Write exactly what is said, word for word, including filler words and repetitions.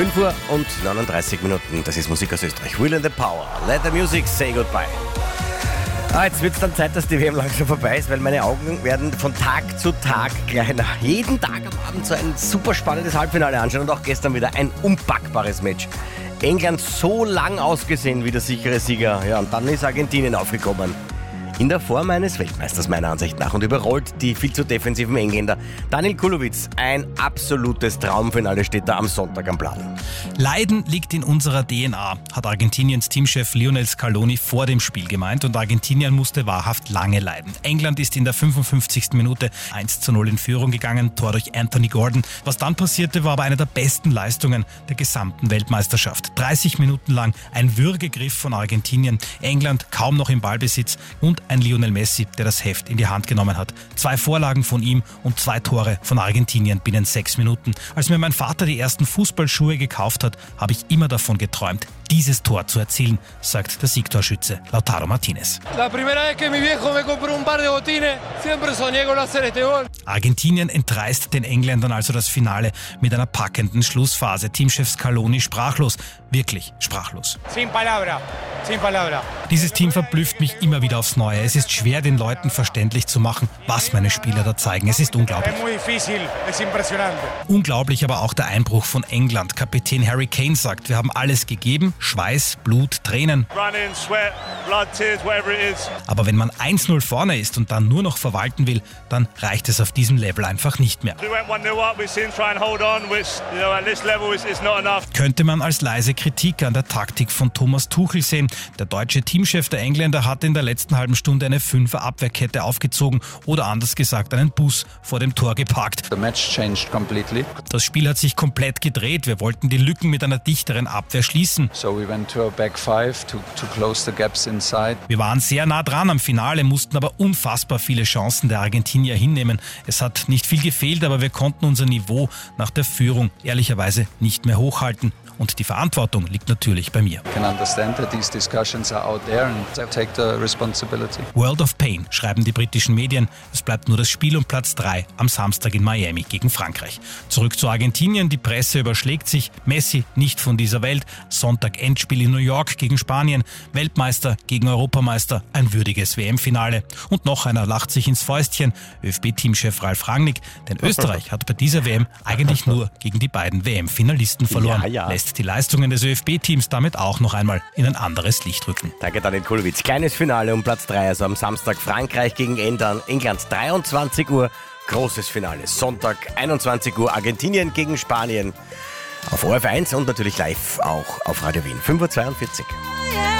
fünf Uhr und neununddreißig Minuten, das ist Musik aus Österreich. Will and the Power, let the music say goodbye. Ah, jetzt wird es dann Zeit, dass die W M langsam vorbei ist, weil meine Augen werden von Tag zu Tag kleiner. Jeden Tag am Abend so ein super spannendes Halbfinale anschauen und auch gestern wieder ein unpackbares Match. England so lang ausgesehen wie der sichere Sieger, ja, und dann ist Argentinien aufgekommen. In der Form eines Weltmeisters meiner Ansicht nach und überrollt die viel zu defensiven Engländer. Daniel Kulowitz, ein absolutes Traumfinale steht da am Sonntag am Plan. Leiden liegt in unserer D N A, hat Argentiniens Teamchef Lionel Scaloni vor dem Spiel gemeint, und Argentinien musste wahrhaft lange leiden. England ist in der fünfundfünfzigsten Minute eins zu null in Führung gegangen, Tor durch Anthony Gordon. Was dann passierte, war aber eine der besten Leistungen der gesamten Weltmeisterschaft. dreißig Minuten lang ein Würgegriff von Argentinien, England kaum noch im Ballbesitz und ein Lionel Messi, der das Heft in die Hand genommen hat. Zwei Vorlagen von ihm und zwei Tore von Argentinien binnen sechs Minuten. Als mir mein Vater die ersten Fußballschuhe gekauft hat, habe ich immer davon geträumt, dieses Tor zu erzielen, sagt der Siegtorschütze Lautaro Martinez. Argentinien entreißt den Engländern also das Finale mit einer packenden Schlussphase. Teamchef Scaloni sprachlos, wirklich sprachlos. Sin palabra, sin palabra. Dieses Team verblüfft mich immer wieder aufs Neue. Es ist schwer, den Leuten verständlich zu machen, was meine Spieler da zeigen. Es ist unglaublich. Unglaublich aber auch der Einbruch von England. Kapitän Harry Kane sagt, wir haben alles gegeben, Schweiß, Blut, Tränen. Running, sweat, blood, tears, whatever it is. Aber wenn man eins null vorne ist und dann nur noch verwalten will, dann reicht es auf diesem Level einfach nicht mehr. Könnte man als leise Kritik an der Taktik von Thomas Tuchel sehen. Der deutsche Teamchef der Engländer hat in der letzten halben Stunde eine Fünfer-Abwehrkette aufgezogen oder anders gesagt einen Bus vor dem Tor geparkt. The match changed completely. Das Spiel hat sich komplett gedreht. Wir wollten die Lücken mit einer dichteren Abwehr schließen. So we went to a back five to, to close the gaps inside. Wir waren sehr nah dran am Finale, mussten aber unfassbar viele Chancen der Argentinier hinnehmen. Es hat nicht viel gefehlt, aber wir konnten unser Niveau nach der Führung ehrlicherweise nicht mehr hochhalten. Und die Verantwortung liegt natürlich bei mir. I can understand that these discussions are out there and I take the responsibility. World of Pain, schreiben die britischen Medien. Es bleibt nur das Spiel um Platz drei am Samstag in Miami gegen Frankreich. Zurück zu Argentinien, die Presse überschlägt sich. Messi nicht von dieser Welt. Sonntag Endspiel in New York gegen Spanien. Weltmeister gegen Europameister. Ein würdiges W M-Finale. Und noch einer lacht sich ins Fäustchen. ÖFB-Teamchef Ralf Rangnick. Denn Österreich hat bei dieser W M eigentlich nur gegen die beiden W M-Finalisten verloren. Ja, ja. Lässt die Leistungen des ÖFB-Teams damit auch noch einmal in ein anderes Licht rücken. Danke, Daniel Kulowitz. Kleines Finale um Platz drei, also am Samstag Frankreich gegen England. England dreiundzwanzig Uhr, großes Finale. Sonntag einundzwanzig Uhr, Argentinien gegen Spanien. Auf O R F eins und natürlich live auch auf Radio Wien. fünf Uhr zweiundvierzig.